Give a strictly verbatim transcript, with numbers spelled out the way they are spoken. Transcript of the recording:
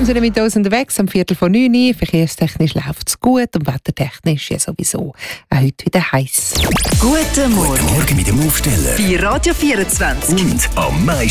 sind Sie mit uns unterwegs, am Viertel vor neun Uhr. Verkehrstechnisch läuft es gut und wettertechnisch ja sowieso auch heute wieder heiß. Guten Morgen. Guten Morgen mit dem Aufsteller. Bei Radio vierundzwanzig. Und am meisten